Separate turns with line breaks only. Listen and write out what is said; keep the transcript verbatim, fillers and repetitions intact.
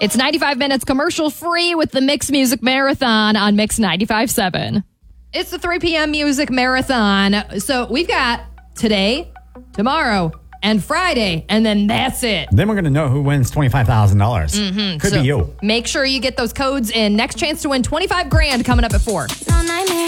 It's ninety-five minutes commercial free with the Mix Music Marathon on Mix ninety-five point seven. It's the three p.m. Music Marathon. So we've got today, tomorrow, and Friday, and then that's it.
Then we're going to know who wins twenty-five thousand dollars.
Mm-hmm.
Could
so
be you.
Make sure you get those codes in. Next chance to win twenty-five grand coming up at four.